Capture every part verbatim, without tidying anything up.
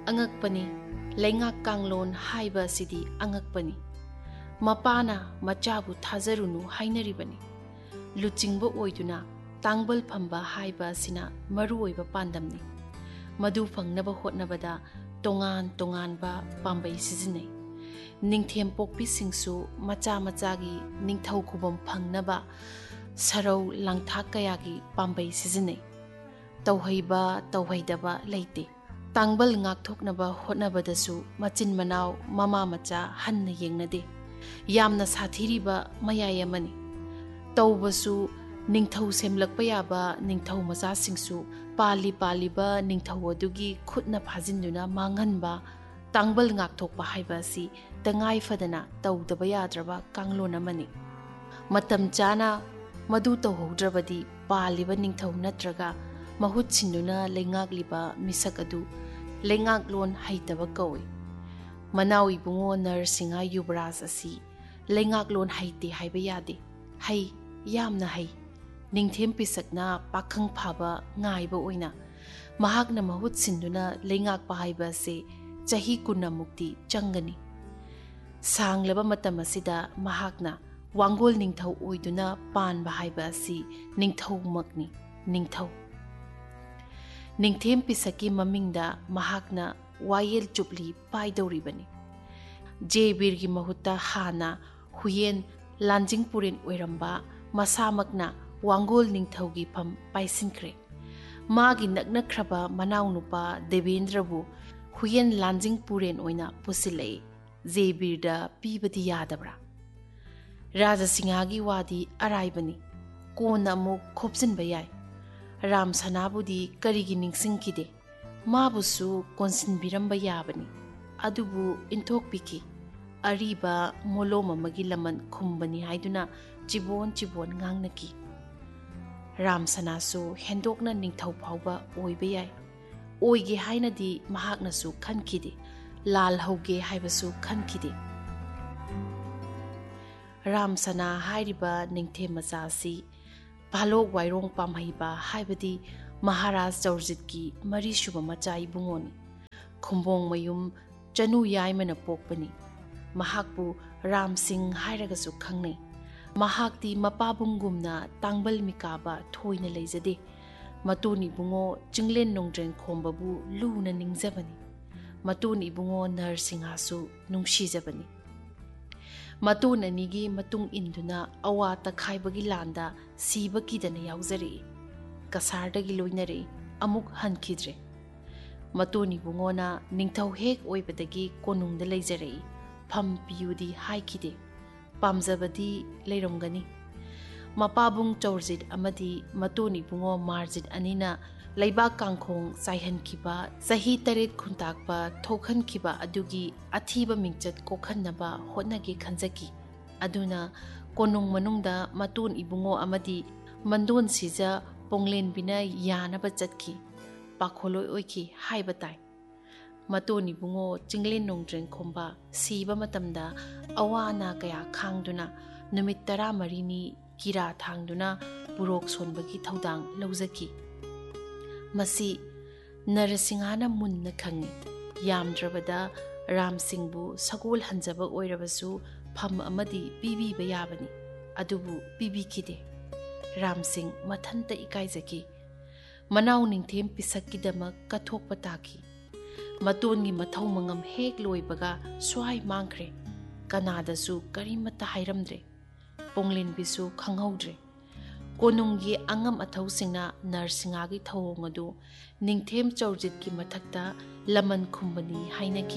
angakpani leingak kanglon haiba sidi angakpani mapana machabu thazarunu hainaribani luchingbo oiduna tangbal phamba haiba sina maru oiba pandamni madu fangnaba hotnabada tongan tongan ba pambai sizinai ningthem pokpi singsu macha macha gi ningthau khubam phangnaba sarau langthak kayagi pambai sizinai tauhaiba tauhaidaba leite tangbal ngakthoknaba hotnabadasu machin manaw mama macha hanna yengnade yamna sathiriba mayayamani taubasu ningthau semlakpa yaba ningthau macha singsu pali paliba ningthau adugi khutna phajinduna manghanba tangbal ngakthokpa haiba si tangai fadana tawdaba yadraba kanglon amani matam chana madu tawhodrabadi paliba ningthau natraga mahut sinduna lengagliba misak adu lengaglon haitaba kawi manawi bungo narsinga yubraj asi lengaglon haite haiba yade hai yamna hai ningthem pisakna pakhang phaba ngaiba oina mahakna mahut sinduna lengak pa haiba se chahi kunna mukti changani sanglaba matam asida mahakna wangol ningthau oiduna panba haiba si ningthau makni ningthau ningthem pisaki mamingda mahakna wayel chupli paidoribani jebir gi mahutta hana huyen lanjing purin oiramba masamakna wangol ningthau gi pham paisinkhre magi naknakraba manaw nupa debendrabu huyen lanjing puren oina pusilei jebirda pibadi yadabra raja singagi wadi araibani kona mu khopsin bayai ram sanabudi karigi ningsingkide mabusu konsin biramba yabani adubu intok piki ariba moloma magi laman khumbani haiduna chibon chibon ngangnaki ram sanasu hendokna ningthau phauba oiba yai oige hainadi mahaknasu khankide lal hauge haibasu khankide ram sana hairiba ningthe machasi balok wairong pamhaiba haibadi maharaj Jaurjit ki mari shuba machai bungoni khumbong mayum chanu yaimana pokpani mahakpu ram singh hairagasu khangnei mahakti mapabungumna tangbal mikaba thoina leijade matuni bungo chinglen nongdreng khombabu luna ningjabani matuni bungo narsingasu nungshijabani matun anigi matung induna awa takhaibagi landa siba kidana yauzari kasardagi loinare amuk hankhidre matuni bungona ningthau hek oibadagi konungda leijare pham piyudi haikide pamjabadi leirongani mapabung Jaurjit amadi matuni bungo Marjit anina leiba kangkhong saihankiba sahi taret khuntakpa thokhankiba adugi athiba mingchat kokhannaba hotnage khanjaki aduna konung manungda matun ibungo amadi mandon sija ponglen bina yanaba chatki pakholoi oiki haibatai matoni bungo chinglen nongdreng khomba siba matamda awana kaya khangduna numit tara marini kira thangduna burok sonbagi thaudang lauzaki masi Narasinghana munna khangi yamdrabada Ram Singhbu sagol hanjaba oirabasu pham amadi pibi bayabani adubu pibi kide Ram Singh mathanta ikaizaki manaw ningthem pisakidama kathok pataki matongi mathau mangam hek loibaga swai mangkhre kanadasu karimata hairamdre ponglin bisu khanghaudre konunggi angam athau singna Narsingagi thawong adu ningthem Jaurjit ki mathakta laman khumbani hainaki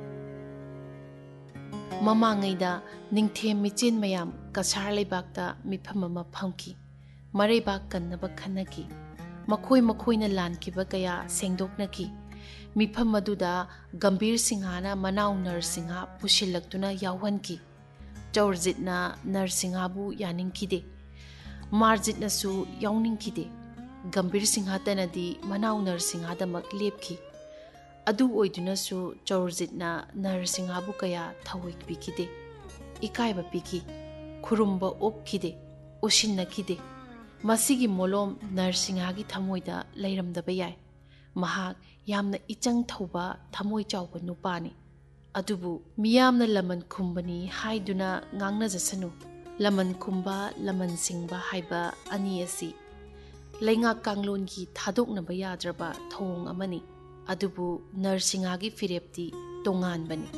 mamangaida ningthem michin mayam kasar leibakta mifam ama phamki mareibak kannaba khanaki makhoi makhoina lankiba kaya sengdoknaki mifam aduda Gambir Singhana manaw Narsingha pusilaktuna yawhanki Jaurjitna Narsinghabu yaningkide Marjit nasu yawningkide Gambir Singha tanadi manaw Narsingadamak lepki adu oidunasu Jaurjitna Narsinghabu kaya thawik bikide ikaiba piki khurumba okkide ushinnakide masigi molom Narsinghagi thamoida leiramdaba yai ꯃꯍꯥꯛ ꯌꯥꯝꯅ ꯏꯆꯪ ꯊꯧꯕ ꯊꯃꯣꯏ ꯆꯥꯎꯕ ꯅꯨꯄꯥꯅꯤ꯫ ꯑꯗꯨꯕꯨ ꯃꯤꯌꯥꯝꯅ ꯂꯃꯟ ꯈꯨꯝꯕꯅꯤ ꯍꯥꯏꯗꯨꯅ ꯉꯥꯡꯅꯖꯁꯅꯨ꯫ ꯂꯃꯟ ꯈꯨꯝꯕ ꯂꯃꯟ ꯁꯤꯡꯕ ꯍꯥꯏꯕ ꯑꯅꯤ ꯑꯁꯤ ꯂꯩꯉꯥꯛ ꯀꯥꯡꯂꯣꯟꯒꯤ ꯊꯥꯗꯣꯛꯅꯕ ꯌꯥꯗ꯭ꯔꯕ ꯊꯧꯑꯣꯡ ꯑꯃꯅꯤ꯫ ꯑꯗꯨꯕꯨ ꯅꯔꯁꯤꯡꯍꯒꯤ ꯐꯤꯔꯦꯞꯇꯤ ꯇꯣꯉꯥꯟꯕꯅꯤ꯫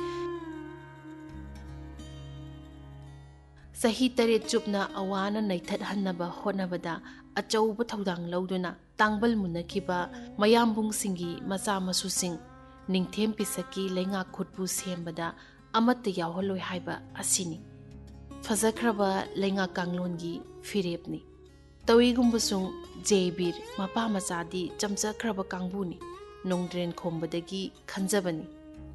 ꯆꯍꯤ ꯇꯔꯦꯠ ꯆꯨꯞꯅ ꯑꯋꯥꯅ ꯅꯩꯊꯠꯍꯟꯅꯕ ꯍꯣꯠꯅꯕꯗ ꯑꯆꯧꯕ ꯊꯧꯗꯥꯡ ꯂꯧꯗꯨꯅ ꯇꯥꯡꯕꯜ ꯃꯨꯟꯅꯈꯤꯕ ꯃꯌꯥꯝꯕꯨꯡꯁꯤꯡꯒꯤ ꯃꯆꯥ ꯃꯁꯨꯁꯤꯡ ꯅꯤꯡꯊꯦꯝ ꯄꯤꯁꯛꯀꯤ ꯂꯩꯉꯥꯛ ꯈꯨꯠꯄꯨ ꯁꯦꯝꯕꯗ ꯑꯃꯠꯇ ꯌꯥꯎꯍꯜꯂꯣꯏ ꯍꯥꯏꯕ ꯑꯁꯤꯅꯤ꯫ ꯐꯖꯈ꯭ꯔꯕ ꯂꯩꯉꯥꯛ ꯀꯥꯡꯂꯣꯟꯒꯤ ꯐꯤꯔꯦꯞꯅꯤ꯫ ꯇꯧꯏꯒꯨꯝꯕꯁꯨꯡ ꯖꯦꯕꯤꯔ ꯃꯄꯥ ꯃꯆꯥꯗꯤ ꯆꯝꯖꯈ꯭ꯔꯕ ꯀꯥꯡꯕꯨꯅꯤ꯫ ꯅꯣꯡꯗ꯭ꯔꯦꯟ ꯈꯣꯝꯕꯗꯒꯤ ꯈꯟꯖꯕꯅꯤ꯫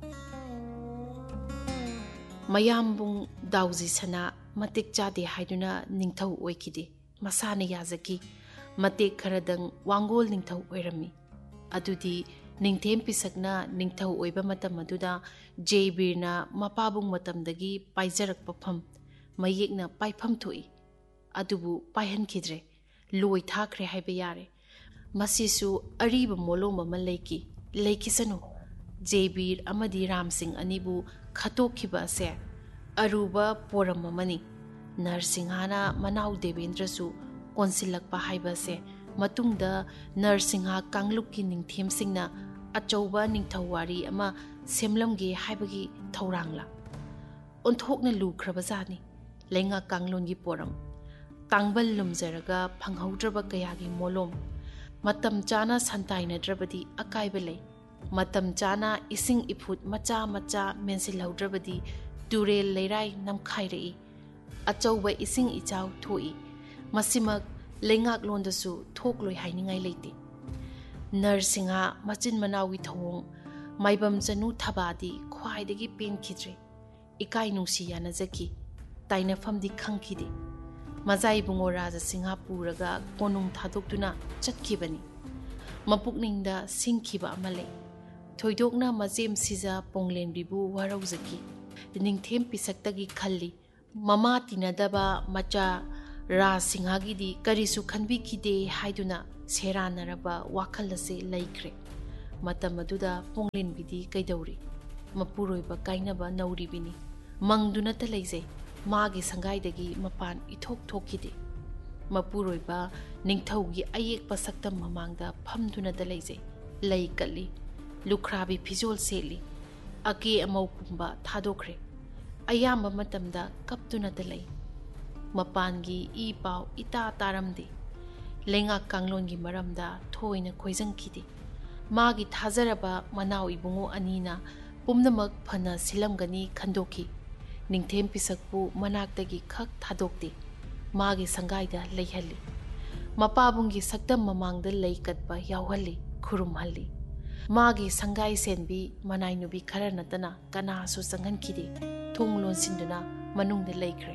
ꯃꯌꯥꯝꯕꯨꯡ ꯗꯥꯎꯖꯤ ꯁꯅꯥ ꯃꯇꯤꯛ ꯆꯥꯗꯦ ꯍꯥꯏꯗꯨꯅ ꯅꯤꯡꯊꯧ ꯑꯣꯏꯈꯤꯗꯦ꯫ ꯃꯁꯥꯅ ꯌꯥꯖꯈꯤ꯫ ꯃꯇꯦꯛ ꯈꯔꯗꯪ ꯋꯥꯡꯒꯣꯜ ꯅꯤꯡꯊꯧ ꯑꯣꯏꯔꯝꯃꯤ꯫ ꯑꯗꯨꯗꯤ ꯅꯤꯡꯊꯦꯝ ꯄꯤꯁꯛꯅ ꯅꯤꯡꯊꯧ ꯑꯣꯏꯕ ꯃꯇꯝ ꯑꯗꯨꯗ ꯖꯦꯕꯤꯔꯅ ꯃꯄꯥꯕꯨꯡ ꯃꯇꯝꯗꯒꯤ ꯄꯥꯏꯖꯔꯛꯄ ꯐꯝ ꯃꯌꯦꯛꯅ ꯄꯥꯏꯐꯝ ꯊꯣꯛꯏ꯫ ꯑꯗꯨꯕꯨ ꯄꯥꯏꯍꯟꯈꯤꯗ꯭ꯔꯦ꯫ ꯂꯣꯏ ꯊꯥꯈ꯭ꯔꯦ ꯍꯥꯏꯕ ꯌꯥꯔꯦ꯫ ꯃꯁꯤꯁꯨ ꯑꯔꯤꯕ ꯃꯣꯂꯣꯝ ꯑꯃ ꯂꯩꯈꯤ꯫ ꯂꯩꯈꯤꯁꯅꯨ꯫ ꯖꯦꯕꯤꯔ ꯑꯃꯗꯤ ꯔꯥꯝꯁꯤꯡ ꯑꯅꯤꯕꯨ ꯈꯠꯇꯣꯛꯈꯤꯕ ꯑꯁꯦ ꯑꯔꯨꯕ ꯄꯣꯔꯝ ꯑꯃꯅꯤ꯫ ꯅꯔꯁꯤꯡꯍꯅ ꯃꯅꯥꯎ ꯗꯦꯕꯦꯟꯗ꯭ꯔꯁꯨ ꯀꯣꯟꯁꯤꯜꯂꯛꯄ ꯍꯥꯏꯕ ꯑꯁꯦ ꯃꯇꯨꯡꯗ ꯅꯔꯁꯤꯡꯍ ꯀꯥꯡꯂꯨꯞꯀꯤ ꯅꯤꯡꯊꯦꯝꯁꯤꯡꯅ ꯑꯆꯧꯕ ꯅꯤꯡꯊꯧ ꯋꯥꯔꯤ ꯑꯃ ꯁꯦꯝꯂꯝꯒꯦ ꯍꯥꯏꯕꯒꯤ ꯊꯧꯔꯥꯡꯂ? ꯑꯣꯟꯊꯣꯛꯅ ꯂꯨꯈ꯭ꯔꯕꯖꯥꯠꯅꯤ ꯂꯩꯉꯥꯛ ꯀꯥꯡꯂꯣꯟꯒꯤ ꯄꯣꯔꯝ꯫ ꯇꯥꯡꯕꯜ ꯂꯨꯝꯖꯔꯒ ꯐꯪꯍꯧꯗ꯭ꯔꯕ ꯀꯌꯥꯒꯤ ꯃꯣꯂꯣꯝ꯫ ꯃꯇꯝ ꯆꯥꯅ ꯁꯟꯇꯥꯏꯅꯗ꯭ꯔꯕꯗꯤ ꯑꯀꯥꯏꯕ ꯂꯩ꯫ ꯃꯇꯝ ꯆꯥꯅ ꯏꯁꯤꯡ ꯏꯐꯨꯠ ꯃꯆꯥ ꯃꯆꯥ ꯃꯦꯟꯁꯤꯜꯍꯧꯗ꯭ꯔꯕꯗꯤ ꯇꯨꯔꯦꯜ ꯂꯩꯔꯥꯏ ꯅꯝꯈꯥꯏꯔꯛꯏ꯫ ꯑꯆꯧꯕ ꯏꯁꯤꯡ ꯏꯆꯥꯎ ꯊꯣꯛꯏ꯫ ꯃꯁꯤꯃꯛ ꯂꯩꯉꯥꯛꯂꯣꯟꯗꯁꯨ ꯊꯣꯛꯂꯣꯏ ꯍꯥꯏꯅꯤꯡꯉꯥꯏ ꯂꯩꯇꯦ꯫ ꯅꯔꯁꯤꯡꯍ ꯃꯆꯤꯟ ꯃꯅꯥꯎꯒꯤ ꯊꯧꯑꯣꯡ ꯃꯥꯏꯕꯝ ꯆꯅꯨ ꯊꯕꯥꯗꯤ ꯈ꯭ꯋꯥꯏꯗꯒꯤ ꯄꯦꯟꯈꯤꯗ꯭ꯔꯦ꯫ ꯏꯀꯥꯏ ꯅꯨꯡꯁꯤ ꯌꯥꯅꯖꯈꯤ꯫ ꯇꯥꯏꯅꯐꯝꯗꯤ ꯈꯪꯈꯤꯗꯦ꯫ ꯃꯖꯥꯏꯕꯨꯡꯉꯣ ꯔꯥꯖꯥꯁꯤꯡꯍ ꯄꯨꯔꯒ ꯀꯣꯅꯨꯡ ꯊꯥꯗꯣꯛꯇꯨꯅ ꯆꯠꯈꯤꯕꯅꯤ꯫ ꯃꯄꯨꯛꯅꯤꯡꯗ ꯁꯤꯡꯈꯤꯕ ꯑꯃ ꯂꯩ꯫ ꯊꯣꯏꯗꯣꯛꯅ ꯃꯆꯦꯝ ꯁꯤꯖ ꯄꯣꯡꯂꯦꯝꯕꯤꯕꯨ ꯋꯥꯔꯧꯖꯈꯤ꯫ ꯅꯤꯡꯊꯦꯝ ꯄꯤꯁꯛꯇꯒꯤ ꯈꯜꯂꯤ꯫ ꯃꯃꯥ ꯇꯤꯟꯅꯗꯕ ꯃꯆꯥ ꯔꯥꯖꯁꯤꯡꯍꯒꯤꯗꯤ ꯀꯔꯤꯁꯨ ꯈꯟꯕꯤꯈꯤꯗꯦ ꯍꯥꯏꯗꯨꯅ ꯁꯦꯔꯥꯟꯅꯔꯕ ꯋꯥꯈꯜ ꯑꯁꯦ ꯂꯩꯈ꯭ꯔꯦ꯫ ꯃꯇꯝ ꯑꯗꯨꯗ ꯄꯣꯡꯂꯦꯟꯕꯤꯗꯤ ꯀꯩꯗꯧꯔꯤ? ꯃꯄꯨꯔꯣꯏꯕ ꯀꯥꯏꯅꯕ ꯅꯧꯔꯤꯕꯤꯅꯤ꯫ ꯃꯪꯗꯨꯅꯇ ꯂꯩꯖꯩ꯫ ꯃꯥꯒꯤ ꯁꯪꯒꯥꯏꯗꯒꯤ ꯃꯄꯥꯟ ꯏꯊꯣꯛ ꯊꯣꯛꯈꯤꯗꯦ꯫ ꯃꯄꯨꯔꯣꯏꯕ ꯅꯤꯡꯊꯧꯒꯤ ꯑꯌꯦꯛꯄ ꯁꯛꯇꯝ ꯃꯃꯥꯡꯗ ꯐꯝꯗꯨꯅꯇ ꯂꯩꯖꯩ꯫ ꯂꯩ ꯀꯠꯂꯤ꯫ ꯂꯨꯈ꯭ꯔꯥꯕꯤ ꯐꯤꯖꯣꯜ ꯁꯦꯠꯂꯤ꯫ ꯑꯀꯦ ꯑꯃꯧꯒꯨꯝꯕ ꯊꯥꯗꯣꯛꯈ꯭ꯔꯦ꯫ ꯑꯌꯥꯝꯕ ꯃꯇꯝꯗ ꯀꯞꯇꯨꯅꯇ ꯂꯩ꯫ ꯃꯄꯥꯟꯒꯤ ꯏ ꯄꯥꯎ ꯏꯇꯥ ꯇꯥꯔꯝꯗꯦ꯫ ꯂꯩꯉꯥꯛ ꯀꯥꯡꯂꯣꯟꯒꯤ ꯃꯔꯝꯗ ꯊꯣꯏꯅ ꯈꯣꯏꯖꯪꯈꯤꯗꯦ꯫ ꯃꯥꯒꯤ ꯊꯥꯖꯔꯕ ꯃꯅꯥꯎ ꯏꯕꯨꯡꯉꯣ ꯑꯅꯤꯅ ꯄꯨꯝꯅꯃꯛ ꯐꯅ ꯁꯤꯜꯂꯝꯒꯅꯤ ꯈꯟꯗꯣꯛꯈꯤ꯫ ꯅꯤꯡꯊꯦꯝ ꯄꯤꯁꯛꯄꯨ ꯃꯅꯥꯛꯇꯒꯤ ꯈꯛ ꯊꯥꯗꯣꯛꯇꯦ꯫ ꯃꯥꯒꯤ ꯁꯪꯒꯥꯏꯗ ꯂꯩꯍꯜꯂꯤ꯫ ꯃꯄꯥꯕꯨꯡꯒꯤ ꯁꯛꯇꯝ ꯃꯃꯥꯡꯗ ꯂꯩ ꯀꯠꯄ ꯌꯥꯎꯍꯜꯂꯤ, ꯈꯨꯔꯨꯝꯍꯜꯂꯤ꯫ ꯃꯥꯒꯤ ꯁꯪꯒꯥꯏ ꯁꯦꯟꯕꯤ ꯃꯅꯥꯏꯅꯨꯕꯤ ꯈꯔ ꯅꯠꯇꯅ ꯀꯅꯥꯁꯨ ꯆꯪꯍꯟꯈꯤꯗꯦ꯫ ꯊꯣꯡ ꯂꯣꯟꯁꯤꯟꯗꯨꯅ ꯃꯅꯨꯡꯗ ꯂꯩꯈ꯭ꯔꯦ꯫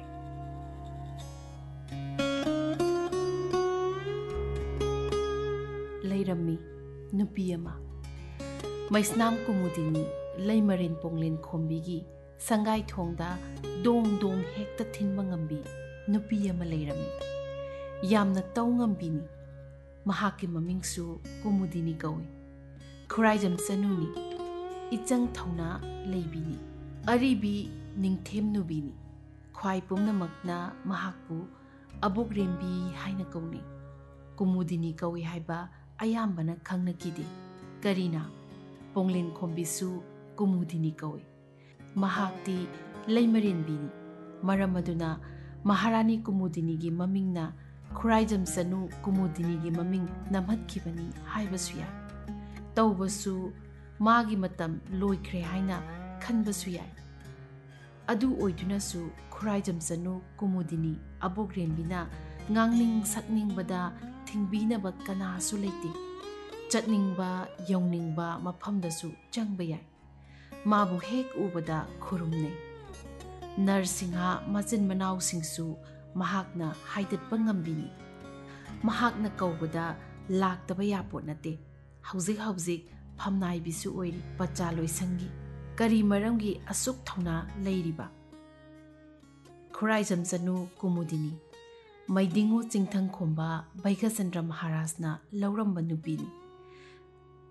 ꯂꯩꯔꯝꯃꯤ ꯅꯨꯄꯤ ꯑꯃ꯫ ꯃꯩꯁꯅꯥꯝ ꯀꯨꯃꯨꯗꯤꯅꯤ ꯂꯩꯃꯔꯦꯟ ꯄꯣꯡꯂꯦꯟ ꯈꯣꯝꯕꯤꯒꯤ ꯁꯪꯒꯥꯏ ꯊꯣꯡꯗ ꯗꯣꯡ ꯗꯣꯡ ꯍꯦꯛꯇ ꯊꯤꯟꯕ ꯉꯝꯕꯤ ꯅꯨꯄꯤ ꯑꯃ ꯂꯩꯔꯝꯃꯤ꯫ ꯌꯥꯝꯅ ꯇꯧ ꯉꯝꯕꯤꯅꯤ꯫ ꯃꯍꯥꯛꯀꯤ ꯃꯃꯤꯡꯁꯨ ꯀꯨꯃꯨꯗꯤꯅꯤ ꯀꯧꯏ꯫ ꯈꯨꯔꯥꯏꯖꯝ ꯆꯅꯨꯅꯤ꯫ ꯏꯆꯪ ꯊꯧꯅꯥ ꯂꯩꯕꯤꯅꯤ꯫ ꯑꯔꯤꯕꯤ ꯅꯤꯡꯊꯦꯝ ꯅꯨꯕꯤꯅꯤ꯫ ꯈ꯭ꯋꯥꯏ ꯄꯨꯝꯅꯃꯛꯅ ꯃꯍꯥꯛꯄꯨ ꯑꯕꯣꯛꯔꯦꯝꯕꯤ ꯍꯥꯏꯅ ꯀꯧꯅꯩ꯫ ꯀꯨꯃꯨꯗꯤꯅꯤ ꯀꯧꯏ ꯍꯥꯏꯕ ꯑꯌꯥꯝꯕꯅ ꯈꯪꯅꯈꯤꯗꯦ꯫ ꯀꯔꯤꯅ? ꯄꯣꯡꯂꯦꯟ ꯈꯣꯝꯕꯤꯁꯨ ꯀꯨꯃꯨꯗꯤꯅꯤ ꯀꯧꯏ꯫ ꯃꯍꯥꯛꯇꯤ ꯂꯩꯃꯔꯦꯟꯕꯤꯅꯤ꯫ ꯃꯔꯝ ꯑꯗꯨꯅ ꯃꯍꯥꯔꯥꯅꯤ ꯀꯨꯃꯨꯗꯤꯅꯤꯒꯤ ꯃꯃꯤꯡꯅ ꯈꯨꯔꯥꯏꯖꯝ ꯆꯅꯨ ꯀꯨꯃꯨꯗꯤꯅꯤꯒꯤ ꯃꯃꯤꯡ ꯅꯝꯍꯠꯈꯤꯕꯅꯤ ꯍꯥꯏꯕꯁꯨ ꯌꯥꯏ꯫ ꯇꯧꯕꯁꯨ ꯃꯥꯒꯤ ꯃꯇꯝ ꯂꯣꯏꯈ꯭ꯔꯦ ꯍꯥꯏꯅ ꯈꯟꯕꯁꯨ ꯌꯥꯏ꯫ ꯑꯗꯨ ꯑꯣꯏꯗꯨꯅꯁꯨ ꯈꯨꯔꯥꯏꯖꯝ ꯆꯅꯨ ꯀꯨꯃꯨꯗꯤꯅꯤ ꯑꯕꯣꯛꯔꯦꯝꯕꯤꯅ ꯉꯥꯡꯅꯤꯡ ꯁꯛꯅꯤꯡꯕꯗ ꯊꯤꯡꯕꯤꯅꯕ ꯀꯅꯥꯁꯨ ꯂꯩꯇꯦ꯫ ꯆꯠꯅꯤꯡꯕ ꯌꯧꯅꯤꯡꯕ ꯃꯐꯝꯗꯁꯨ ꯆꯪꯕ ꯌꯥꯏ꯫ ꯃꯥꯕꯨ ꯍꯦꯛ ꯎꯕꯗ ꯈꯨꯔꯨꯝꯅꯩ꯫ ꯅꯔꯁꯤꯡꯍ ꯃꯆꯤꯟ ꯃꯅꯥꯎꯁꯤꯡꯁꯨ ꯃꯍꯥꯛꯅ ꯍꯥꯏꯗꯠꯄ ꯉꯝꯕꯤꯅꯤ꯫ ꯃꯍꯥꯛꯅ ꯀꯧꯕꯗ ꯂꯥꯛꯇꯕ ꯌꯥꯄꯣꯠ ꯅꯠꯇꯦ꯫ ꯍꯧꯖꯤꯛ ꯍꯧꯖꯤꯛ ꯐꯝꯅꯥꯏꯕꯤꯁꯨ ꯑꯣꯏꯔꯤ ꯄꯆꯥ ꯂꯣꯏꯁꯪꯒꯤ꯫ ꯀꯔꯤ ꯃꯔꯝꯒꯤ ꯑꯁꯨꯛ ꯊꯧꯅꯥ ꯂꯩꯔꯤꯕ? ꯈꯨꯔꯥꯏꯖꯝ ꯆꯅꯨ ꯀꯨꯃꯨꯗꯤꯅꯤ ꯃꯩꯗꯤꯡꯉꯨ ꯆꯤꯡꯊꯪꯈꯣꯝꯕ ꯚꯩꯒꯆꯟꯗ꯭ꯔ ꯃꯍꯥꯔꯥꯖꯅ ꯂꯧꯔꯝꯕ ꯅꯨꯄꯤꯅꯤ꯫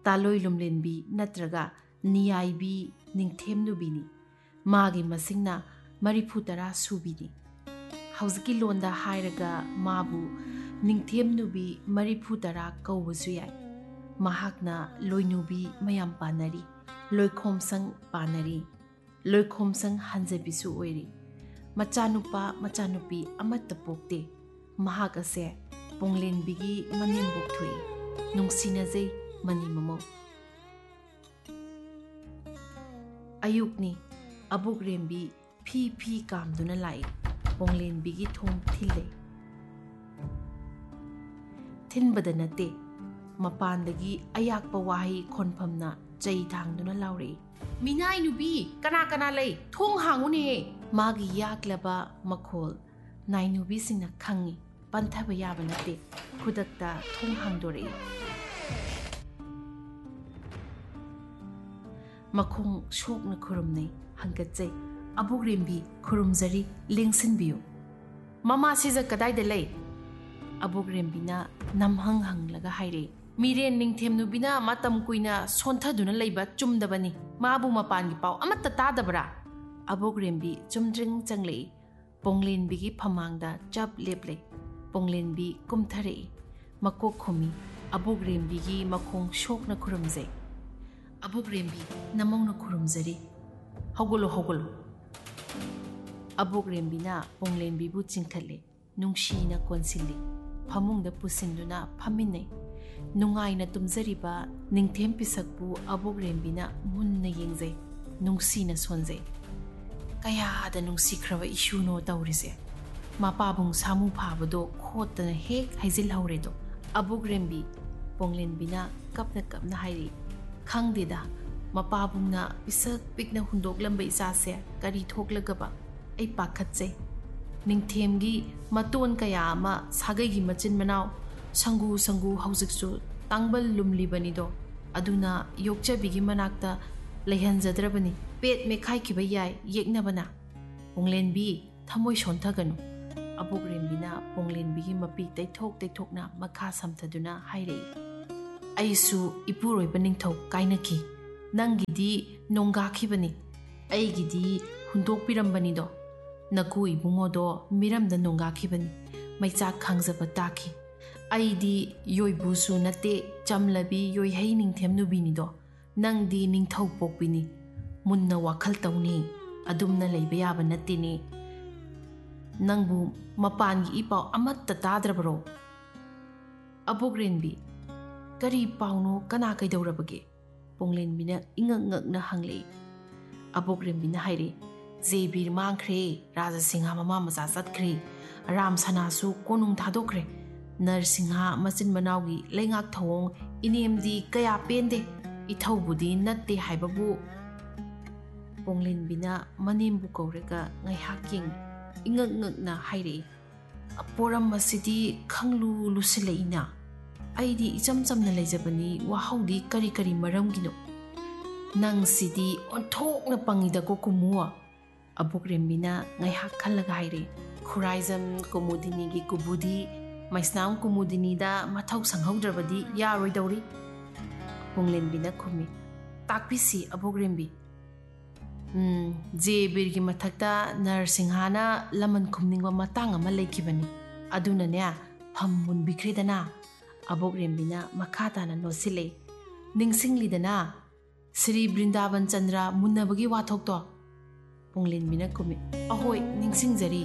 ꯇꯥꯂꯣꯏ ꯂꯨꯝꯂꯦꯟꯕꯤ ꯅꯠꯇ꯭ꯔꯒ ꯅꯤꯌꯥꯏꯕꯤ ꯅꯤꯡꯊꯦꯝꯅꯨꯕꯤꯅꯤ꯫ ꯃꯥꯒꯤ ꯃꯁꯤꯡꯅ ꯃꯔꯤꯐꯨ ꯇꯔꯥ ꯁꯨꯕꯤꯅꯤ꯫ ꯍꯧꯖꯤꯛꯀꯤ ꯂꯣꯟꯗ ꯍꯥꯏꯔꯒ ꯃꯥꯕꯨ ꯅꯤꯡꯊꯦꯝꯅꯨꯕꯤ ꯃꯔꯤꯐꯨ ꯇꯔꯥ ꯀꯧꯕꯁꯨ ꯌꯥꯏ꯫ ꯃꯍꯥꯛꯅ ꯂꯣꯏꯅꯨꯕꯤ ꯃꯌꯥꯝ ꯄꯥꯟꯅꯔꯤ, ꯂꯣꯏꯈꯣꯝꯁꯪ ꯄꯥꯟꯅꯔꯤ, ꯂꯣꯏꯈꯣꯝꯁꯪ ꯍꯟꯖꯕꯤꯁꯨ ꯑꯣꯏꯔꯤ꯫ ꯃꯆꯥꯅꯨꯄꯥ ꯃꯆꯥꯅꯨꯄꯤ ꯑꯃꯠꯇ ꯄꯣꯛꯇꯦ꯫ ꯃꯍꯥꯛ ꯑꯁꯦ ꯄꯣꯡꯂꯦꯟꯕꯤꯒꯤ ꯃꯅꯦꯝꯕꯣꯛ ꯊꯣꯛꯏ꯫ ꯅꯨꯡꯁꯤꯅꯖꯩ ꯃꯅꯤ ꯃꯃꯧ꯫ ꯑꯌꯨꯛꯅꯤ꯫ ꯑꯕꯣꯛꯔꯦꯝꯕꯤ ꯐꯤ ꯐꯤ ꯀꯥꯝꯗꯨꯅ ꯂꯥꯛꯏ꯫ ꯄꯣꯡꯂꯦꯟꯕꯤꯒꯤ ꯊꯣꯡ ꯊꯤꯜꯂꯦ꯫ ꯊꯤꯟꯕꯗ ꯅꯠꯇꯦ, ꯃꯄꯥꯟꯗꯒꯤ ꯑꯌꯥꯛꯄ ꯋꯥꯍꯩ ꯈꯣꯟꯐꯝꯅ ꯆꯩ ꯊꯥꯡꯗꯨꯅ ꯂꯥꯎꯔꯛꯏ꯫ ꯃꯤꯅꯥꯏ ꯅꯨꯕꯤ, ꯀꯅꯥ ꯀꯅꯥ ꯂꯩ? ꯊꯣꯡ ꯍꯥꯡꯉꯨꯅꯦ! ꯃꯥꯒꯤ ꯌꯥꯛꯂꯕ ꯃꯈꯣꯜ ꯅꯥꯏꯅꯨꯕꯤꯁꯤꯡꯅ ꯈꯪꯉꯤ꯫ ꯄꯟꯊꯕ ꯌꯥꯕ ꯅꯠꯇꯦ꯫ ꯈꯨꯗꯛꯇ ꯊꯣꯡ ꯍꯥꯡꯗꯣꯔꯛꯏ꯫ ꯃꯈꯣꯡ ꯁꯣꯛꯅ ꯈꯨꯔꯨꯝꯅꯩ, ꯍꯪꯒꯠꯆꯩ꯫ ꯑꯕꯣꯛꯔꯦꯝꯕꯤ ꯈꯨꯔꯨꯝꯖꯔꯤ, ꯂꯦꯡꯁꯤꯟꯕꯤꯌꯨ꯫ ꯃꯃꯥ ꯁꯤꯖ ꯀꯗꯥꯏꯗ ꯂꯩ? ꯑꯕꯣꯛꯔꯦꯝꯕꯤꯅ ꯅꯝꯍꯪ ꯍꯪꯂꯒ ꯍꯥꯏꯔꯛꯏ꯫ ꯃꯤꯔꯦꯟ ꯅꯤꯡꯊꯦꯝꯅꯨꯕꯤꯅ ꯃꯇꯝ ꯀꯨꯏꯅ ꯁꯣꯟꯊꯗꯨꯅ ꯂꯩꯕ ꯆꯨꯝꯗꯕꯅꯤ꯫ ꯃꯥꯕꯨ ꯃꯄꯥꯟꯒꯤ ꯄꯥꯎ ꯑꯃꯠꯇ ꯇꯥꯗꯕ꯭ꯔꯥ? ꯑꯕꯣꯛꯔꯦꯝꯕꯤ ꯆꯨꯝꯗ꯭ꯔꯤꯡ ꯆꯪꯂꯛꯏ꯫ ꯄꯣꯡꯂꯦꯟꯕꯤꯒꯤ ꯐꯃꯥꯡꯗ ꯆꯞ ꯂꯦꯞꯂꯦ꯫ ꯄꯣꯡꯂꯦꯟꯕꯤ ꯀꯨꯝꯊꯔꯛꯏ, ꯃꯀꯣꯛ ꯈꯨꯝꯃꯤ꯫ ꯑꯕꯣꯛꯔꯦꯝꯕꯤꯒꯤ ꯃꯈꯣꯡ ꯁꯣꯛꯅ ꯈꯨꯔꯨꯝꯖꯩ꯫ ꯑꯕꯣꯛꯔꯦꯝꯕꯤ ꯅꯃꯧꯅ ꯈꯨꯔꯨꯝꯖꯔꯤ, ꯍꯧꯒꯠꯂꯣ ꯍꯧꯒꯠꯂꯣ꯫ ꯑꯕꯣꯛꯔꯦꯝꯕꯤꯅ ꯄꯣꯡꯂꯦꯟꯕꯤꯕꯨ ꯆꯤꯡꯈꯠꯂꯦ, ꯅꯨꯡꯁꯤꯅ ꯀꯣꯟꯁꯤꯜꯂꯤ꯫ ꯐꯃꯨꯡꯗ ꯄꯨꯁꯤꯟꯗꯨꯅ ꯐꯝꯃꯤꯟꯅꯩ꯫ ꯅꯨꯡꯉꯥꯏꯅ ꯇꯨꯝꯖꯔꯤꯕ ꯅꯤꯡꯊꯦꯝ ꯄꯤꯁꯛꯄꯨ ꯑꯕꯣꯛꯔꯦꯝꯕꯤꯅ ꯃꯨꯟꯅ ꯌꯦꯡꯖꯩ, ꯅꯨꯡꯁꯤꯅ ꯁꯣꯟꯖꯩ꯫ ꯀꯌꯥꯗ ꯅꯨꯡꯁꯤꯈ꯭ꯔꯕ ꯏꯁꯨꯅꯣ ꯇꯧꯔꯤꯁꯦ! ꯃꯄꯥꯕꯨꯡ ꯁꯥꯃꯨ ꯐꯥꯕꯗꯣ ꯈꯣꯠꯇꯅ ꯍꯦꯛ ꯍꯩꯖꯤꯜꯍꯧꯔꯦꯗꯣ꯫ ꯑꯕꯣꯛꯔꯦꯝꯕꯤ ꯄꯣꯡꯂꯦꯟꯕꯤꯅ ꯀꯞꯅ ꯀꯞꯅ ꯍꯥꯏꯔꯛꯏ꯫ ꯈꯪꯗꯦꯗ, ꯃꯄꯥꯕꯨꯡꯅ ꯄꯤꯁꯛ ꯄꯤꯛꯅ ꯍꯨꯟꯗꯣꯛꯂꯝꯕ ꯏꯆꯥꯁꯦ ꯀꯔꯤ ꯊꯣꯛꯂꯒꯕ ꯑꯩ ꯄꯥꯈꯠꯆꯩ꯫ ꯅꯤꯡꯊꯦꯝꯒꯤ ꯃꯇꯣꯟ ꯀꯌꯥ ꯑꯃ ꯁꯥꯒꯩꯒꯤ ꯃꯆꯤꯟ ꯃꯅꯥꯎ ꯁꯪꯒꯨ ꯁꯪꯒꯨ ꯍꯧꯖꯤꯛꯁꯨ ꯇꯥꯡꯕꯜ ꯂꯨꯝꯂꯤꯕꯅꯤꯗꯣ꯫ ꯑꯗꯨꯅ ꯌꯣꯛꯆꯕꯤꯒꯤ ꯃꯅꯥꯛꯇ ꯂꯩꯍꯟꯖꯗ꯭ꯔꯕꯅꯤ꯫ ꯄꯦꯠ ꯃꯦꯈꯥꯏꯈꯤꯕ ꯌꯥꯏ ꯌꯦꯛꯅꯕꯅ꯫ ꯄꯣꯡꯂꯦꯟꯕꯤ ꯊꯃꯣꯏ ꯁꯣꯟꯊꯒꯅꯨ꯫ ꯑꯕꯣꯛꯔꯦꯝꯕꯤꯅ ꯄꯣꯡꯂꯦꯟꯕꯤꯒꯤ ꯃꯄꯤ ꯇꯩꯊꯣꯛ ꯇꯩꯊꯣꯛꯅ ꯃꯈꯥ ꯁꯝꯊꯗꯨꯅ ꯍꯥꯏꯔꯛꯏ꯫ ꯑꯩꯁꯨ ꯏꯄꯨꯔꯣꯏꯕ ꯅꯤꯡꯊꯧ ꯀꯥꯏꯅꯈꯤ꯫ ꯅꯪꯒꯤꯗꯤ ꯅꯣꯡꯒꯥꯈꯤꯕꯅꯤ, ꯑꯩꯒꯤꯗꯤ ꯍꯨꯟꯗꯣꯛꯄꯤꯔꯝꯕꯅꯤꯗꯣ꯫ ꯅꯀꯨ ꯏꯕꯨꯡꯉꯣꯗꯣ ꯃꯤꯔꯝꯗ ꯅꯣꯡꯒꯥꯈꯤꯕꯅꯤ, ꯃꯩꯆꯥꯛ ꯈꯥꯡꯖꯕ ꯇꯥꯈꯤ꯫ ꯑꯩꯗꯤ ꯌꯣꯏꯕꯨꯁꯨ ꯅꯠꯇꯦ, ꯆꯝꯂꯕꯤ ꯌꯣꯏꯍꯩ ꯅꯤꯡꯊꯦꯝꯅꯨꯕꯤꯅꯤꯗꯣ꯫ ꯅꯪꯗꯤ ꯅꯤꯡꯊꯧ ꯄꯣꯛꯄꯤꯅꯤ꯫ ꯃꯨꯟꯅ ꯋꯥꯈꯜ ꯇꯧꯅꯤ, ꯑꯗꯨꯝꯅ ꯂꯩꯕ ꯌꯥꯕ ꯅꯠꯇꯦꯅꯦ꯫ ꯅꯪꯕꯨ ꯃꯄꯥꯟꯒꯤ ꯏ ꯄꯥꯎ ꯑꯃꯠꯇ ꯇꯥꯗ꯭ꯔꯕꯔꯣ? ꯑꯕꯣꯛꯔꯦꯝꯕꯤ, ꯀꯔꯤ ꯄꯥꯎꯅꯣ? ꯀꯅꯥ ꯀꯩꯗꯧꯔꯕꯒꯦ? ꯄꯣꯡꯂꯦꯟꯕꯤꯅ ꯏꯉꯛ ꯉꯛꯅ ꯍꯪꯂꯛꯏ꯫ ꯑꯕꯣꯛꯔꯦꯝꯕꯤꯅ ꯍꯥꯏꯔꯛꯏ꯫ ꯖꯦꯕꯤꯔ ꯃꯥꯡꯈ꯭ꯔꯦ, ꯔꯥꯖꯁꯤꯡꯍ ꯃꯃꯥ ꯃꯆꯥ ꯆꯠꯈ꯭ꯔꯦ, ꯔꯥꯝ ꯁꯅꯥꯁꯨ ꯀꯣꯅꯨꯡ ꯊꯥꯗꯣꯛꯈ꯭ꯔꯦ꯫ ꯅꯔꯁꯤꯡꯍ ꯃꯆꯤꯟ ꯃꯅꯥꯎꯒꯤ ꯂꯩꯉꯥꯛ ꯊꯧꯑꯣꯡ ꯏꯅꯦꯝꯗꯤ ꯀꯌꯥ ꯄꯦꯟꯗꯦ, ꯏꯊꯧꯕꯨꯗꯤ ꯅꯠꯇꯦ ꯍꯥꯏꯕꯕꯨ꯫ ꯄꯣꯡꯂꯦꯟꯕꯤꯅ ꯃꯅꯦꯝꯕꯨ ꯀꯧꯔꯒ ꯉꯥꯏꯍꯥꯛ ꯌꯦꯡꯉꯤ, ꯏꯉꯛ ꯉꯛꯅ ꯍꯥꯏꯔꯛꯏ꯫ ꯄꯣꯔꯝ ꯑꯁꯤꯗꯤ ꯈꯪꯂꯨ ꯂꯨꯁꯤꯜꯂꯛꯏꯅ꯫ ꯑꯩꯗꯤ ꯏꯆꯝ ꯆꯝꯅ ꯂꯩꯖꯕꯅꯤ, ꯋꯥꯍꯧꯗꯤ ꯀꯔꯤ ꯀꯔꯤ ꯃꯔꯝꯒꯤꯅꯣ? ꯅꯪꯁꯤꯗꯤ ꯑꯣꯟꯊꯣꯛꯅ ꯄꯪꯉꯤꯗꯀꯣ ꯀꯨꯝꯃꯨ꯫ ꯑꯕꯣꯛꯔꯦꯝꯕꯤꯅ ꯉꯥꯏꯍꯥꯛ ꯈꯜꯂꯒ ꯍꯥꯏꯔꯛꯏ꯫ ꯈꯨꯔꯥꯏꯖꯝ ꯀꯨꯃꯨꯗꯤꯅꯤꯒꯤ ꯀꯨꯕꯨꯗꯤ ꯃꯩꯁꯅꯥꯝ ꯀꯨꯃꯨꯗꯤꯅꯤꯗ ꯃꯊꯧ ꯁꯪꯍꯧꯗ꯭ꯔꯕꯗꯤ ꯌꯥꯔꯣꯏꯗꯧꯔꯤ꯫ ꯄꯣꯡꯂꯦꯟꯕꯤꯅ ꯈꯨꯝꯃꯤ꯫ ꯇꯥꯛꯄꯤꯁꯤ ꯑꯕꯣꯛꯔꯦꯝꯕꯤ꯫ ꯎꯝ ꯖꯦꯕꯤꯔꯒꯤ ꯃꯊꯛꯇ ꯅꯔꯁꯤꯡꯍꯅ ꯂꯃꯟ ꯈꯨꯝꯅꯤꯡꯕ ꯃꯇꯥꯡ ꯑꯃ ꯂꯩꯈꯤꯕꯅꯤ, ꯑꯗꯨꯅꯅꯦ ꯐꯝ ꯃꯨꯟꯕꯤꯈ꯭ꯔꯦꯗꯅ꯫ ꯑꯕꯣꯛꯔꯦꯝꯕꯤꯅ ꯃꯈꯥ ꯇꯥꯅ ꯅꯣꯠꯁꯤꯜꯂꯛꯏ꯫ ꯅꯤꯡꯁꯤꯡꯂꯤꯗꯅ ꯁ꯭ꯔꯤ ꯕ꯭ꯔꯤꯟꯗꯥꯕꯟ ꯆꯟꯗ꯭ꯔ ꯃꯨꯟꯅꯕꯒꯤ ꯋꯥꯊꯣꯛꯇꯣ? ꯄꯣꯡꯂꯦꯟꯕꯤꯅ ꯈꯨꯝꯃꯤ꯫ ꯑꯍꯣꯏ, ꯅꯤꯡꯁꯤꯡꯖꯔꯤ꯫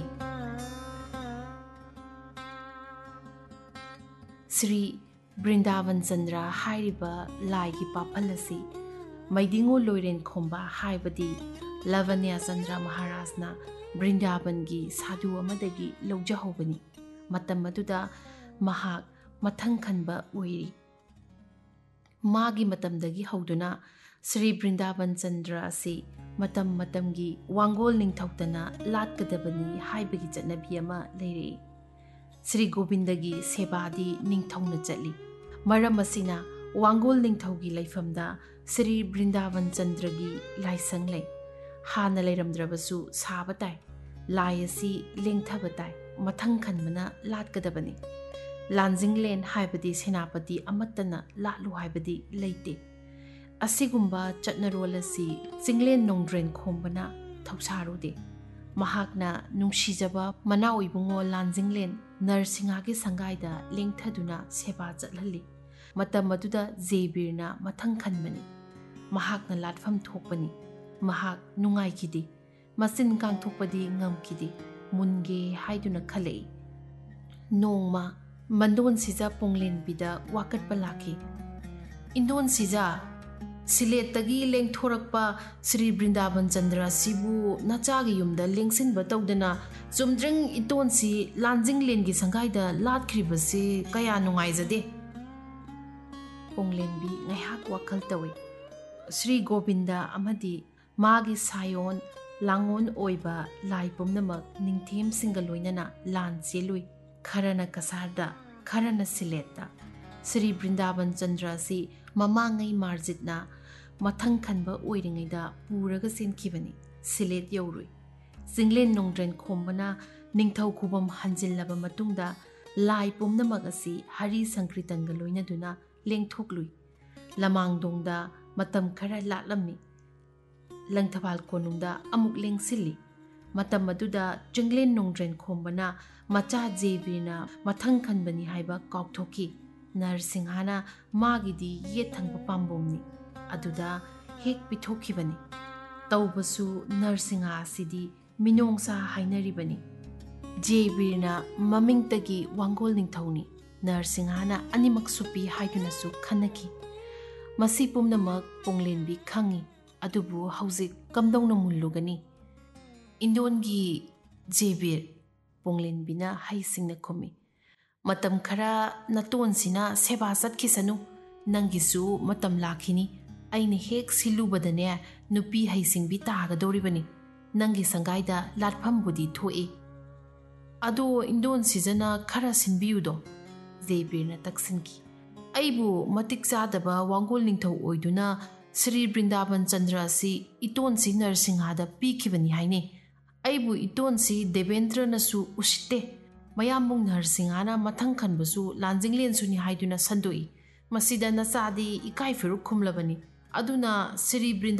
ꯁ꯭ꯔꯤ ꯕ꯭ꯔꯤꯟꯗꯥꯕꯟ ꯆꯟꯗ꯭ꯔ ꯍꯥꯏꯔꯤꯕ ꯂꯥꯏꯒꯤ ꯄꯥꯐꯜ ꯑꯁꯤ ꯃꯩꯗꯤꯡꯉꯨ ꯂꯣꯏꯔꯦꯟꯈꯣꯝꯕ ꯍꯥꯏꯕꯗꯤ ꯂꯚꯅ꯭ꯌ ꯆꯟꯗ꯭ꯔ ꯃꯍꯥꯔꯥꯖꯅ ꯕ꯭ꯔꯤꯟꯗꯥꯕꯟꯒꯤ ꯁꯥꯗꯨ ꯑꯃꯗꯒꯤ ꯂꯧꯖꯍꯧꯕꯅꯤ꯫ ꯃꯇꯝ ꯑꯗꯨꯗ ꯃꯍꯥꯛ ꯃꯊꯪ ꯈꯟꯕ ꯑꯣꯏꯔꯤ꯫ ꯃꯥꯒꯤ ꯃꯇꯝꯗꯒꯤ ꯍꯧꯗꯨꯅ ꯁ꯭ꯔꯤ ꯕ꯭ꯔꯤꯟꯗꯥꯕꯟ ꯆꯟꯗ꯭ꯔ ꯑꯁꯤ ꯃꯇꯝ ꯃꯇꯝꯒꯤ ꯋꯥꯡꯒꯣꯜ ꯅꯤꯡꯊꯧꯇꯅ ꯂꯥꯠꯀꯗꯕꯅꯤ ꯍꯥꯏꯕꯒꯤ ꯆꯠꯅꯕꯤ ꯑꯃ ꯂꯩꯔꯛꯏ꯫ ꯁ꯭ꯔꯤ ꯒꯣꯕꯤꯟꯗꯒꯤ ꯁꯦꯕꯥꯗꯤ ꯅꯤꯡꯊꯧꯅ ꯆꯠꯂꯤ꯫ ꯃꯔꯝ ꯑꯁꯤꯅ ꯋꯥꯡꯒꯣꯜ ꯅꯤꯡꯊꯧꯒꯤ ꯂꯩꯐꯝꯗ ꯁ꯭ꯔꯤ ꯕ꯭ꯔꯤꯟꯗꯥꯕꯟ ꯆꯟꯗ꯭ꯔꯒꯤ ꯂꯥꯏꯁꯪ ꯂꯩ꯫ ꯍꯥꯟꯅ ꯂꯩꯔꯝꯗ꯭ꯔꯕꯁꯨ ꯁꯥꯕ ꯇꯥꯏ꯫ ꯂꯥꯏ ꯑꯁꯤ ꯂꯦꯡꯊꯕ ꯇꯥꯏ, ꯃꯊꯪ ꯈꯟꯕꯅ ꯂꯥꯠꯀꯗꯕꯅꯤ꯫ ꯂꯥꯟꯖꯤꯡꯂꯦꯟ ꯍꯥꯏꯕꯗꯤ ꯁꯦꯅꯥꯄꯇꯤ ꯑꯃꯠꯇꯅ ꯂꯥꯠꯂꯨ ꯍꯥꯏꯕꯗꯤ ꯂꯩꯇꯦ꯫ ꯑꯁꯤꯒꯨꯝꯕ ꯆꯠꯅꯔꯣꯜ ꯑꯁꯤ ꯆꯤꯡꯂꯦꯟ ꯅꯣꯡꯗ꯭ꯔꯦꯟ ꯈꯣꯝꯕꯅ ꯊꯧꯁꯥꯔꯨꯗꯦ꯫ ꯃꯍꯥꯛꯅ ꯅꯨꯡꯁꯤꯖꯕ ꯃꯅꯥꯎ ꯏꯕꯨꯡꯉꯣ ꯂꯥꯟꯖꯤꯡꯂꯦꯟ ꯅꯔꯁꯤꯡꯍꯒꯤ ꯁꯪꯒꯥꯏꯗ ꯂꯦꯡꯊꯗꯨꯅ ꯁꯦꯕꯥ ꯆꯠꯍꯜꯂꯤ꯫ ꯃꯇꯝ ꯑꯗꯨꯗ ꯖꯦꯕꯤꯔꯅ ꯃꯊꯪ ꯈꯟꯕꯅꯤ꯫ ꯃꯍꯥꯛꯅ ꯂꯥꯠꯐꯝ ꯊꯣꯛꯄꯅꯤ꯫ ꯃꯍꯥꯛ ꯅꯨꯡꯉꯥꯏꯈꯤꯗꯦ꯫ ꯃꯆꯤꯟ ꯀꯥꯡꯊꯣꯛꯄꯗꯤ ꯉꯝꯈꯤꯗꯦ꯫ ꯃꯨꯟꯒꯦ ꯍꯥꯏꯗꯨꯅ ꯈꯜꯂꯛꯏ꯫ ꯅꯣꯡꯃ ꯃꯟꯗꯣꯟꯁꯤꯖ ꯄꯣꯡꯂꯦꯟꯕꯤꯗ ꯋꯥꯀꯠꯄ ꯂꯥꯛꯈꯤ꯫ ꯏꯟꯗꯣꯟꯁꯤꯖ, ꯁꯤꯂꯦꯠꯇꯒꯤ ꯂꯦꯡꯊꯣꯔꯛꯄ ꯁ꯭ꯔꯤ ꯕ꯭ꯔꯤꯟꯗꯥꯕꯟ ꯆꯟꯗ꯭ꯔ ꯑꯁꯤꯕꯨ ꯅꯆꯥꯒꯤ ꯌꯨꯝꯗ ꯂꯦꯡꯁꯤꯟꯕ ꯇꯧꯗꯅ ꯆꯨꯝꯗ꯭ꯔꯤꯡ ꯏꯇꯣꯟꯁꯤ ꯂꯥꯟꯖꯤꯡꯂꯦꯟꯒꯤ ꯁꯪꯒꯥꯏꯗ ꯂꯥꯠꯈ꯭ꯔꯤꯕꯁꯤ ꯀꯌꯥ ꯅꯨꯡꯉꯥꯏꯖꯗꯦ꯫ ꯄꯣꯡꯂꯦꯟꯕꯤ ꯉꯥꯏꯍꯥꯛ ꯋꯥꯈꯜ ꯇꯧꯏ꯫ ꯁ꯭ꯔꯤ ꯒꯣꯕꯤꯟꯗ ꯑꯃꯗꯤ ꯃꯥꯒꯤ ꯁꯥꯌꯣꯟ ꯂꯥꯡꯑꯣꯟ ꯑꯣꯏꯕ ꯂꯥꯏ ꯄꯨꯝꯅꯃꯛ ꯅꯤꯡꯊꯦꯝꯁꯤꯡꯒ ꯂꯣꯏꯅꯅ ꯂꯥꯟ ꯆꯦꯜꯂꯨꯏ꯫ ꯈꯔꯅ ꯀꯁꯥꯔꯗ, ꯈꯔꯅ ꯁꯤꯂꯦꯠꯇ꯫ ꯁ꯭ꯔꯤ ꯕ꯭ꯔꯤꯟꯗꯥꯕꯟ ꯆꯟꯗ꯭ꯔ ꯑꯁꯤ ꯃꯃꯥꯡꯉꯩ ꯃꯥꯔꯖꯤꯠꯅ ꯃꯊꯪ ꯈꯟꯕ ꯑꯣꯏꯔꯤꯉꯩꯗ ꯄꯨꯔꯒ ꯆꯦꯟꯈꯤꯕꯅꯤ꯫ ꯁꯤꯂꯦꯠ ꯌꯧꯔꯨꯏ꯫ ꯆꯤꯡꯂꯦꯟ ꯅꯣꯡꯗ꯭ꯔꯦꯟ ꯈꯣꯝꯕꯅ ꯅꯤꯡꯊꯧ ꯈꯨꯕꯝ ꯍꯟꯖꯤꯜꯂꯕ ꯃꯇꯨꯡꯗ ꯂꯥꯏ ꯄꯨꯝꯅꯃꯛ ꯑꯁꯤ ꯍꯔꯤ ꯁꯪꯀ꯭ꯔꯤꯇꯟꯒ ꯂꯣꯏꯅꯗꯨꯅ ꯂꯦꯡꯊꯣꯛꯂꯨꯏ꯫ ꯂꯃꯥꯡꯗꯣꯡꯗ ꯃꯇꯝ ꯈꯔ ꯂꯥꯠꯂꯝꯃꯤ꯫ ꯂꯪꯊꯕꯥꯜ ꯀꯣꯅꯨꯡꯗ ꯑꯃꯨꯛ ꯂꯦꯡꯁꯤꯜꯂꯤ꯫ ꯃꯇꯝ ꯑꯗꯨꯗ ꯆꯤꯡꯂꯦꯟ ꯅꯣꯡꯗ꯭ꯔꯦꯟ ꯈꯣꯝꯕꯅ ꯃꯆꯥ ꯖꯦꯕꯤꯔꯅ ꯃꯊꯪ ꯈꯟꯕꯅꯤ ꯍꯥꯏꯕ ꯀꯥꯎꯊꯣꯛꯈꯤ꯫ ꯅꯔꯁꯤꯡꯍꯅ ꯃꯥꯒꯤꯗꯤ ꯌꯦꯠ ꯊꯪꯕ ꯄꯥꯝꯕꯣꯝꯅꯤ꯫ ꯑꯗꯨꯗ ꯍꯦꯛ ꯄꯤꯊꯣꯛꯈꯤꯕꯅꯤ꯫ ꯇꯧꯕꯁꯨ ꯅꯔꯁꯤꯡꯍ ꯑꯁꯤꯗꯤ ꯃꯤꯅꯣꯡꯁꯥ ꯍꯥꯏꯅꯔꯤꯕꯅꯤ꯫ ꯖꯦꯕꯤꯔꯅ ꯃꯃꯤꯡꯇꯒꯤ ꯋꯥꯡꯒꯣꯜ ꯅꯤꯡꯊꯧꯅꯤ꯫ ꯅꯔꯁꯤꯡꯍꯅ ꯑꯅꯤꯃꯛ ꯁꯨꯞꯄꯤ ꯍꯥꯏꯗꯨꯅꯁꯨ ꯈꯟꯅꯈꯤ꯫ ꯃꯁꯤ ꯄꯨꯝꯅꯃꯛ ꯄꯣꯡꯂꯦꯟꯕꯤ ꯈꯪꯏ꯫ ꯑꯗꯨꯕꯨ ꯍꯧꯖꯤꯛ ꯀꯝꯗꯧꯅ ꯃꯨꯜꯂꯨꯒꯅꯤ? ꯏꯟꯗꯣꯟꯒꯤ ꯖꯦꯕꯤꯔ, ꯄꯣꯡꯂꯦꯟꯕꯤꯅ ꯍꯩꯁꯤꯡꯅ ꯈꯨꯝꯃꯤ꯫ ꯃꯇꯝ ꯈꯔ ꯅꯇꯣꯟꯁꯤꯅ ꯁꯦꯕꯥ ꯆꯠꯈꯤꯁꯅꯨ꯫ ꯅꯪꯒꯤꯁꯨ ꯃꯇꯝ ꯂꯥꯛꯈꯤꯅꯤ꯫ ꯑꯩꯅ ꯍꯦꯛ ꯁꯤꯜꯂꯨꯕꯗꯅꯦ ꯅꯨꯄꯤ ꯍꯩꯁꯤꯡꯕꯤ ꯇꯥꯒꯗꯧꯔꯤꯕꯅꯤ꯫ ꯅꯪꯒꯤ ꯁꯪꯒꯥꯏꯗ ꯂꯥꯠꯐꯝꯕꯨꯗꯤ ꯊꯣꯛꯏ꯫ ꯑꯗꯣ ꯏꯟꯗꯣꯟꯁꯤꯖꯅ ꯈꯔ ꯁꯤꯟꯕꯤꯌꯨꯗꯣ꯫ ꯖꯦꯕꯤꯔꯅ ꯇꯛꯁꯤꯟꯈꯤ꯫ ꯑꯩꯕꯨ ꯃꯇꯤꯛ ꯆꯥꯗꯕ ꯋꯥꯡꯒꯣꯜ ꯅꯤꯡꯊꯧ ꯑꯣꯏꯗꯨꯅ ꯁ꯭ꯔꯤ ꯕ꯭ꯔꯤꯟꯗꯥꯕꯟ ꯆꯟꯗ꯭ꯔ ꯑꯁꯤ ꯏꯇꯣꯟꯁꯤ ꯅꯔꯁꯤꯡꯍꯗ ꯄꯤꯈꯤꯕꯅꯤ ꯍꯥꯏꯅꯩ꯫ ꯑꯩꯕꯨ ꯏꯇꯣꯟꯁꯤ ꯗꯦꯕꯦꯟꯗ꯭ꯔꯅꯁꯨ ꯎꯁꯤꯠꯇꯦ꯫ ꯃꯌꯥꯝꯕꯨꯡ ꯅꯔꯁꯤꯡꯍꯅ ꯃꯊꯪ ꯈꯟꯕꯁꯨ ꯂꯥꯟꯖꯤꯡꯂꯦꯟꯁꯨꯅꯤ ꯍꯥꯏꯗꯨꯅ ꯁꯟꯗꯣꯛꯏ꯫ ꯃꯁꯤꯗ ꯅꯆꯥꯗꯤ ꯏꯀꯥꯏ ꯐꯤꯔꯨꯛ ꯈꯨꯝꯂꯕꯅꯤ꯫ ꯑꯗꯨꯅ ꯁ꯭ꯔꯤ ꯕ꯭ꯔꯤꯟꯗꯥ